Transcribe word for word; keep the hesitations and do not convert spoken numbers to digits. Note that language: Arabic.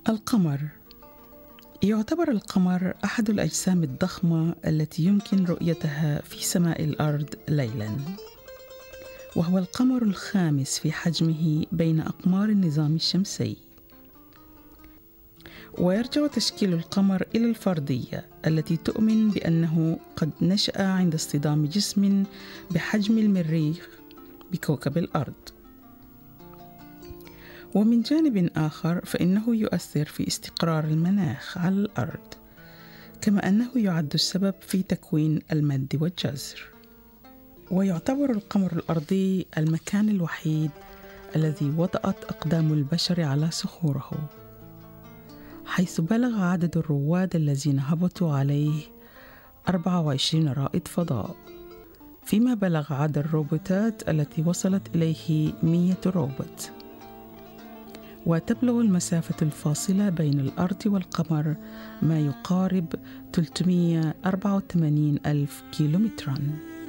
القمر. يعتبر القمر أحد الأجسام الضخمة التي يمكن رؤيتها في سماء الأرض ليلاً، وهو القمر الخامس في حجمه بين أقمار النظام الشمسي. ويرجع تشكيل القمر إلى الفرضية التي تؤمن بأنه قد نشأ عند اصطدام جسم بحجم المريخ بكوكب الأرض. ومن جانب آخر فإنه يؤثر في استقرار المناخ على الأرض، كما أنه يعد السبب في تكوين المد والجزر. ويعتبر القمر الأرضي المكان الوحيد الذي وطأت أقدام البشر على صخوره، حيث بلغ عدد الرواد الذين هبطوا عليه أربعة وعشرين رائد فضاء، فيما بلغ عدد الروبوتات التي وصلت إليه مئة روبوت. وتبلغ المسافة الفاصلة بين الأرض والقمر ما يقارب ثلاثمئة وأربعة وثمانين ألف كيلومتراً.